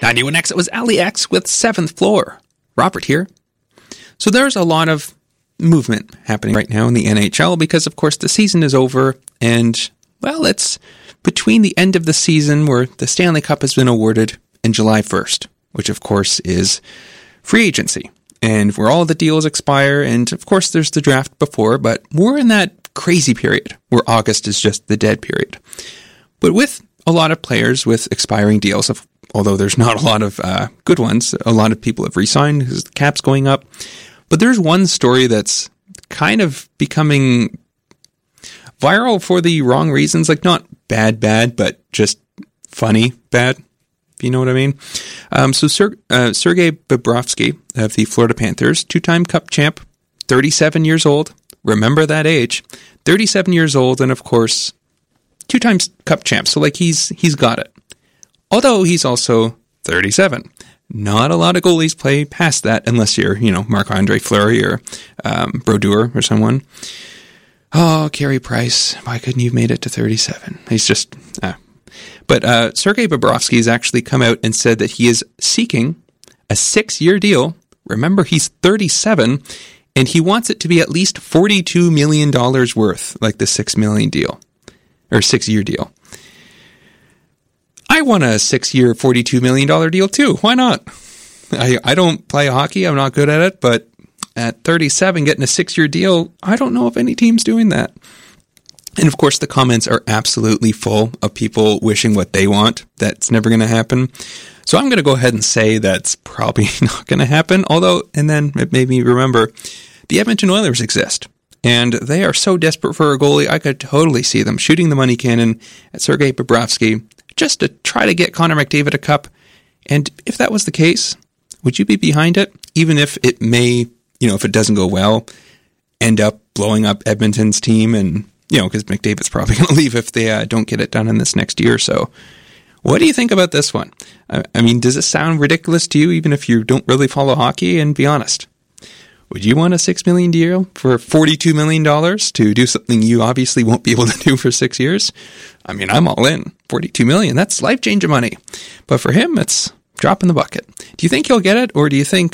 91X, it was Ali X with 7th Floor. Robert here. So there's a lot of movement happening right now in the NHL because, of course, the season is over and, well, it's between the end of the season where the Stanley Cup has been awarded and July 1st, which, of course, is free agency and where all the deals expire. And, of course, there's the draft before, but we're in that crazy period where August is just the dead period. But with a lot of players with expiring deals, although there's not a lot of good ones, a lot of people have re-signed because the cap's going up. But there's one story that's kind of becoming viral for the wrong reasons, like not bad, but just funny bad, if you know what I mean. So Sergei Bobrovsky of the Florida Panthers, 2-time Cup champ, 37 years old. Remember that age. 37 years old, and of course, 2-time Cup champ. So like he's got it. Although he's also 37. Not a lot of goalies play past that unless you're, Marc-Andre Fleury or Brodeur or someone. Oh, Carey Price. Why couldn't you have made it to 37? He's just... But Sergei Bobrovsky has actually come out and said that he is seeking a 6-year deal. Remember, he's 37, and he wants it to be at least $42 million worth, like the $6 million deal, or 6-year deal. I want a 6-year, $42 million deal too. Why not? I don't play hockey. I'm not good at it. But at 37, getting a 6-year deal, I don't know if any team's doing that. And of course, the comments are absolutely full of people wishing what they want. That's never going to happen. So I'm going to go ahead and say that's probably not going to happen. Although, and then it made me remember, the Edmonton Oilers exist. And they are so desperate for a goalie, I could totally see them shooting the money cannon at Sergei Bobrovsky just to try to get Connor McDavid a cup. And if that was the case, would you be behind it? Even if it may, if it doesn't go well, end up blowing up Edmonton's team and, because McDavid's probably going to leave if they don't get it done in this next year. So what do you think about this one? I mean, does it sound ridiculous to you, even if you don't really follow hockey? And be honest, would you want a $6 million deal for $42 million to do something you obviously won't be able to do for 6 years? I mean, I'm all in. $42 million, that's life-changing money. But for him, it's drop in the bucket. Do you think he'll get it, or do you think,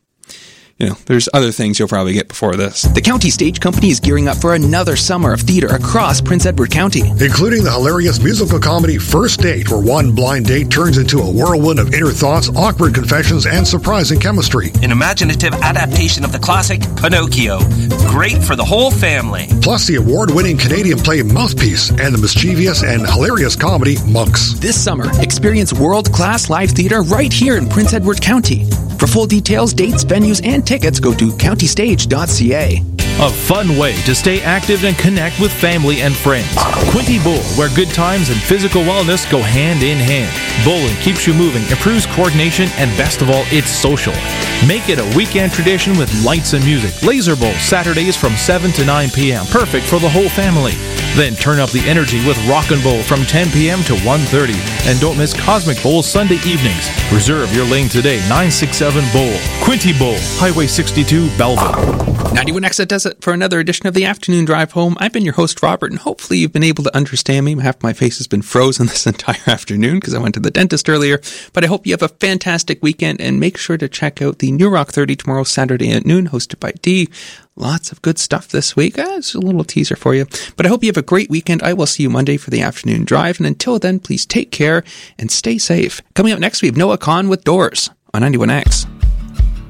there's other things you'll probably get before this? The County Stage Company is gearing up for another summer of theater across Prince Edward County, including the hilarious musical comedy First Date, where one blind date turns into a whirlwind of inner thoughts, awkward confessions, and surprising chemistry. An imaginative adaptation of the classic Pinocchio. Great for the whole family. Plus the award-winning Canadian play Mouthpiece and the mischievous and hilarious comedy Monks. This summer, experience world-class live theater right here in Prince Edward County. For full details, dates, venues, and tickets, go to countystage.ca. A fun way to stay active and connect with family and friends. Quinty Bowl, where good times and physical wellness go hand in hand. Bowling keeps you moving, improves coordination, and best of all, it's social. Make it a weekend tradition with lights and music. Laser Bowl, Saturdays from 7 to 9 p.m. Perfect for the whole family. Then turn up the energy with Rockin' Bowl from 10 p.m. to 1:30. And don't miss Cosmic Bowl Sunday evenings. Reserve your lane today, 967 Bowl. Quinty Bowl, Highway 62, Belleville. 91X, that does it for another edition of the Afternoon Drive Home. I've been your host, Robert, and hopefully you've been able to understand me. Half my face has been frozen this entire afternoon because I went to the dentist earlier. But I hope you have a fantastic weekend, and make sure to check out the New Rock 30 tomorrow, Saturday at noon, hosted by Dee. Lots of good stuff this week. It's a little teaser for you. But I hope you have a great weekend. I will see you Monday for the Afternoon Drive. And until then, please take care and stay safe. Coming up next, we have Noah Kahn with Doors on 91X.